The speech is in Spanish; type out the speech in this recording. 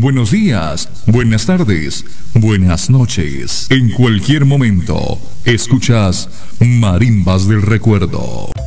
buenos días, buenas tardes, buenas noches. En cualquier momento, escuchas Marimbas del Recuerdo.